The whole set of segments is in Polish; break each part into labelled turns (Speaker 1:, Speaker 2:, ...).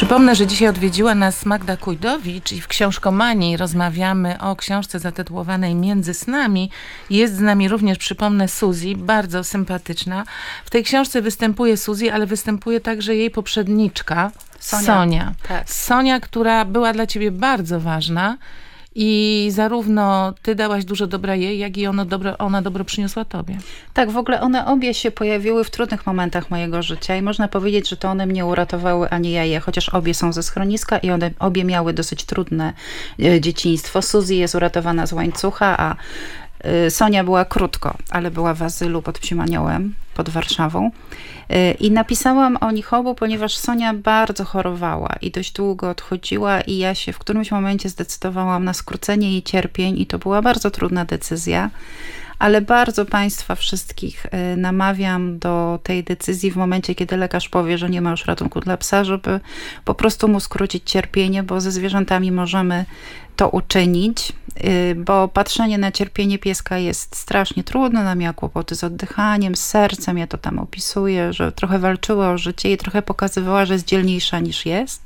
Speaker 1: Przypomnę, że dzisiaj odwiedziła nas Magda Kujdowicz i w Książkomanii rozmawiamy o książce zatytułowanej Między snami. Jest z nami również, przypomnę, Suzy, bardzo sympatyczna. W tej książce występuje Suzy, ale występuje także jej poprzedniczka, Sonia.
Speaker 2: Tak.
Speaker 1: Sonia, która była dla ciebie bardzo ważna i zarówno ty dałaś dużo dobra jej, jak i ona dobro przyniosła tobie.
Speaker 2: Tak, w ogóle one obie się pojawiły w trudnych momentach mojego życia i można powiedzieć, że to one mnie uratowały, a nie ja je, chociaż obie są ze schroniska i one obie miały dosyć trudne dzieciństwo. Suzy jest uratowana z łańcucha, a Sonia była krótko, ale była w azylu pod Psim Aniołem, pod Warszawą. I napisałam o nich obu, ponieważ Sonia bardzo chorowała i dość długo odchodziła i ja się w którymś momencie zdecydowałam na skrócenie jej cierpień i to była bardzo trudna decyzja, ale bardzo Państwa wszystkich namawiam do tej decyzji w momencie, kiedy lekarz powie, że nie ma już ratunku dla psa, żeby po prostu mu skrócić cierpienie, bo ze zwierzętami możemy to uczynić, bo patrzenie na cierpienie pieska jest strasznie trudne. Ona miała kłopoty z oddychaniem, z sercem, ja to tam opisuję, że trochę walczyła o życie i trochę pokazywała, że jest dzielniejsza niż jest.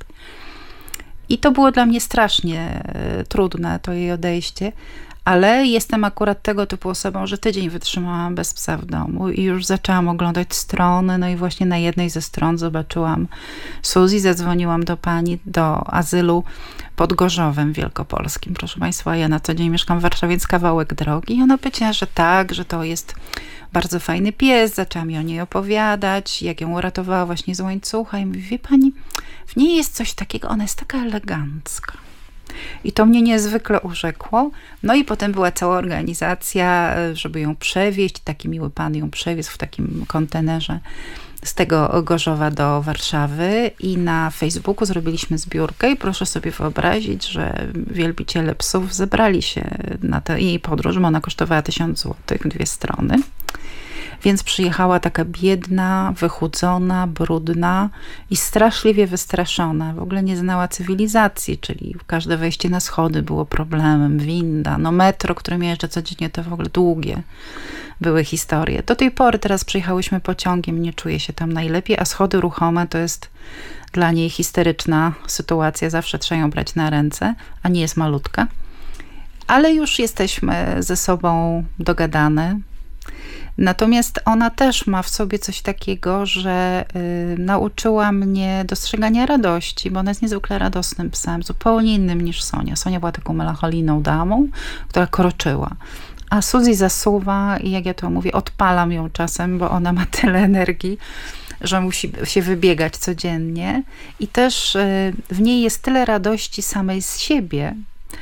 Speaker 2: I to było dla mnie strasznie trudne, to jej odejście. Ale jestem akurat tego typu osobą, że tydzień wytrzymałam bez psa w domu i już zaczęłam oglądać strony, no i właśnie na jednej ze stron zobaczyłam Suzy, zadzwoniłam do pani, do azylu pod Gorzowem Wielkopolskim. Proszę Państwa, ja na co dzień mieszkam w Warszawie, więc kawałek drogi i ona powiedziała, że tak, że to jest bardzo fajny pies, zaczęła mi o niej opowiadać, jak ją uratowała właśnie z łańcucha i mówi, wie pani, w niej jest coś takiego, ona jest taka elegancka. I to mnie niezwykle urzekło. No i potem była cała organizacja, żeby ją przewieźć. Taki miły pan ją przewiózł w takim kontenerze z tego Gorzowa do Warszawy i na Facebooku zrobiliśmy zbiórkę i proszę sobie wyobrazić, że wielbiciele psów zebrali się na tę jej podróż, bo ona kosztowała 1000 zł, 2 strony. Więc przyjechała taka biedna, wychudzona, brudna i straszliwie wystraszona. W ogóle nie znała cywilizacji, czyli każde wejście na schody było problemem, winda, no metro, którym jeżdżę codziennie, to w ogóle długie były historie. Do tej pory teraz przyjechałyśmy pociągiem, nie czuję się tam najlepiej, a schody ruchome to jest dla niej histeryczna sytuacja. Zawsze trzeba ją brać na ręce, a nie jest malutka. Ale już jesteśmy ze sobą dogadane. Natomiast ona też ma w sobie coś takiego, że nauczyła mnie dostrzegania radości, bo ona jest niezwykle radosnym psem, zupełnie innym niż Sonia. Sonia była taką melancholijną damą, która kroczyła. A Suzy zasuwa i jak ja to mówię, odpalam ją czasem, bo ona ma tyle energii, że musi się wybiegać codziennie. I też w niej jest tyle radości samej z siebie,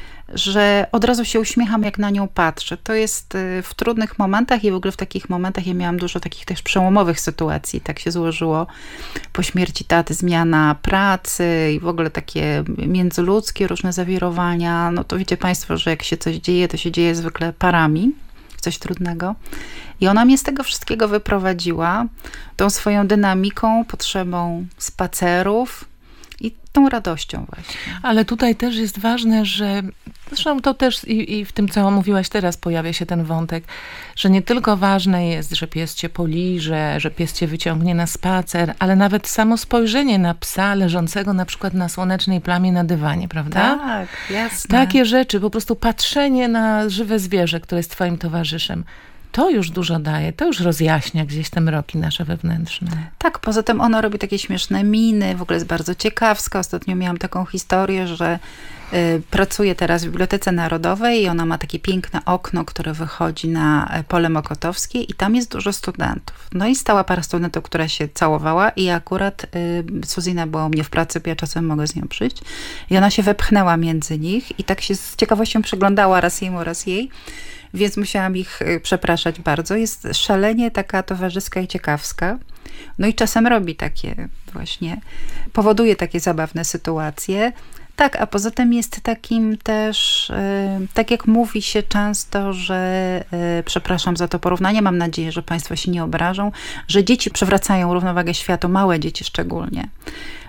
Speaker 2: że od razu się uśmiecham, jak na nią patrzę. To jest w trudnych momentach i w ogóle w takich momentach ja miałam dużo takich też przełomowych sytuacji. Tak się złożyło po śmierci taty, zmiana pracy i w ogóle takie międzyludzkie różne zawirowania. No to wiecie Państwo, że jak się coś dzieje, to się dzieje zwykle parami. Coś trudnego. I ona mnie z tego wszystkiego wyprowadziła tą swoją dynamiką, potrzebą spacerów, i tą radością właśnie.
Speaker 1: Ale tutaj też jest ważne, że zresztą to też i w tym, co mówiłaś teraz, pojawia się ten wątek, że nie tylko ważne jest, że pies cię poliże, że pies cię wyciągnie na spacer, ale nawet samo spojrzenie na psa leżącego na przykład na słonecznej plamie na dywanie, prawda?
Speaker 2: Tak, jasne.
Speaker 1: Takie rzeczy, po prostu patrzenie na żywe zwierzę, które jest twoim towarzyszem. To już dużo daje, to już rozjaśnia gdzieś te mroki nasze wewnętrzne.
Speaker 2: Tak, poza tym ona robi takie śmieszne miny, w ogóle jest bardzo ciekawska. Ostatnio miałam taką historię, że pracuje teraz w Bibliotece Narodowej i ona ma takie piękne okno, które wychodzi na Pole Mokotowskie i tam jest dużo studentów. No i stała para studentów, która się całowała i akurat Suzyna była u mnie w pracy, bo ja czasem mogę z nią przyjść i ona się wepchnęła między nich i tak się z ciekawością przyglądała raz jemu, raz jej. Więc musiałam ich przepraszać bardzo. Jest szalenie taka towarzyska i ciekawska. No i czasem robi takie właśnie, powoduje takie zabawne sytuacje. Tak, a poza tym jest takim też, tak jak mówi się często, że, przepraszam za to porównanie, mam nadzieję, że Państwo się nie obrażą, że dzieci przywracają równowagę światu, małe dzieci szczególnie.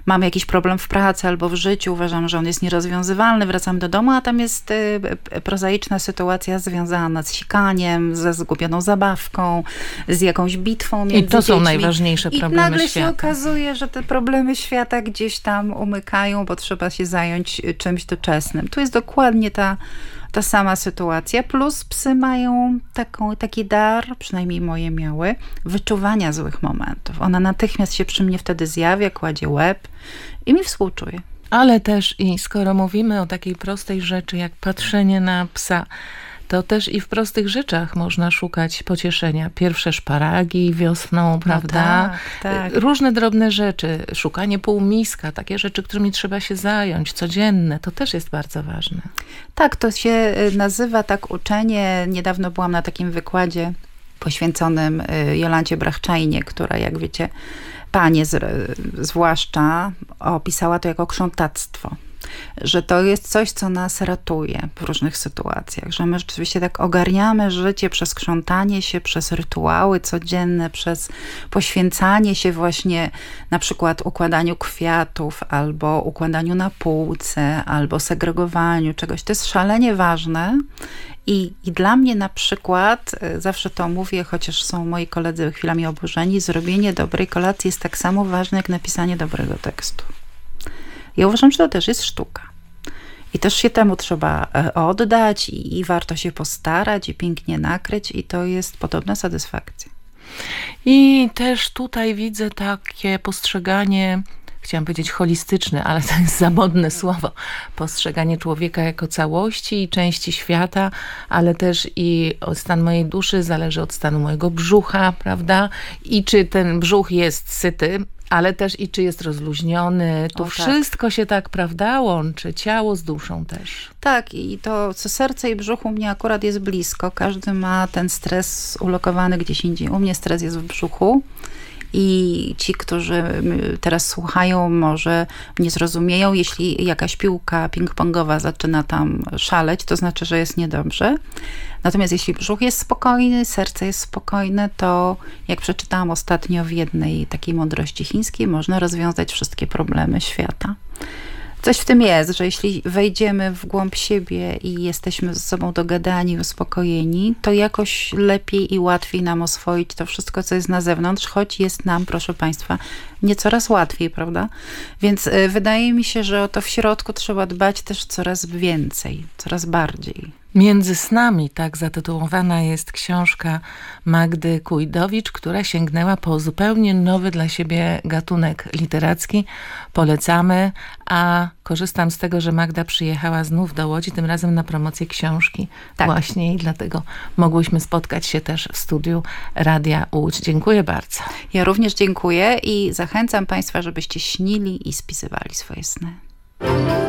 Speaker 2: mam jakiś problem w pracy albo w życiu, uważam, że on jest nierozwiązywalny, wracam do domu, a tam jest prozaiczna sytuacja związana z sikaniem, ze zgubioną zabawką, z jakąś bitwą między
Speaker 1: I to
Speaker 2: dziećmi.
Speaker 1: są najważniejsze problemy
Speaker 2: I nagle
Speaker 1: świata.
Speaker 2: się okazuje, że te problemy świata gdzieś tam umykają, bo trzeba się zająć czymś doczesnym. Tu jest dokładnie ta sama sytuacja, plus psy mają taki dar, przynajmniej moje miały, wyczuwania złych momentów. Ona natychmiast się przy mnie wtedy zjawia, kładzie łeb i mi współczuje.
Speaker 1: Ale też i skoro mówimy o takiej prostej rzeczy jak patrzenie na psa, to też i w prostych rzeczach można szukać pocieszenia. Pierwsze szparagi wiosną, prawda?
Speaker 2: Tak.
Speaker 1: Różne drobne rzeczy. Szukanie półmiska, takie rzeczy, którymi trzeba się zająć, codzienne. To też jest bardzo ważne.
Speaker 2: Tak, to się nazywa tak uczenie. Niedawno byłam na takim wykładzie poświęconym Jolancie Brachczajnie, która, jak wiecie, panie zwłaszcza opisała to jako krzątactwo. Że to jest coś, co nas ratuje w różnych sytuacjach, że my rzeczywiście tak ogarniamy życie przez krzątanie się, przez rytuały codzienne, przez poświęcanie się właśnie na przykład układaniu kwiatów, albo układaniu na półce, albo segregowaniu czegoś. To jest szalenie ważne. I dla mnie na przykład, zawsze to mówię, chociaż są moi koledzy chwilami oburzeni, zrobienie dobrej kolacji jest tak samo ważne, jak napisanie dobrego tekstu. Ja uważam, że to też jest sztuka. I też się temu trzeba oddać i warto się postarać i pięknie nakryć i to jest podobna satysfakcja.
Speaker 1: I też tutaj widzę takie postrzeganie, chciałam powiedzieć holistyczne, ale to jest za modne słowo, postrzeganie człowieka jako całości i części świata, ale też i stan mojej duszy zależy od stanu mojego brzucha, prawda? I czy ten brzuch jest syty, ale też i czy jest rozluźniony. Tu wszystko się tak, prawda, łączy. Ciało z duszą też.
Speaker 2: Tak, i to serce i brzuch u mnie akurat jest blisko. Każdy ma ten stres ulokowany gdzieś indziej. U mnie stres jest w brzuchu. I ci, którzy teraz słuchają, może mnie zrozumieją. Jeśli jakaś piłka ping-pongowa zaczyna tam szaleć, to znaczy, że jest niedobrze. Natomiast jeśli brzuch jest spokojny, serce jest spokojne, to jak przeczytałam ostatnio w jednej takiej mądrości chińskiej, można rozwiązać wszystkie problemy świata. Coś w tym jest, że jeśli wejdziemy w głąb siebie i jesteśmy ze sobą dogadani, uspokojeni, to jakoś lepiej i łatwiej nam oswoić to wszystko, co jest na zewnątrz, choć jest nam, proszę Państwa, nie coraz łatwiej, prawda? Więc wydaje mi się, że o to w środku trzeba dbać też coraz więcej, coraz bardziej.
Speaker 1: Między snami, tak zatytułowana jest książka Magdy Kujdowicz, która sięgnęła po zupełnie nowy dla siebie gatunek literacki. Polecamy, a korzystam z tego, że Magda przyjechała znów do Łodzi, tym razem na promocję książki. Tak. Właśnie i dlatego mogłyśmy spotkać się też w studiu Radia Łódź. Dziękuję bardzo.
Speaker 2: Ja również dziękuję i zachęcam Państwa, żebyście śnili i spisywali swoje sny.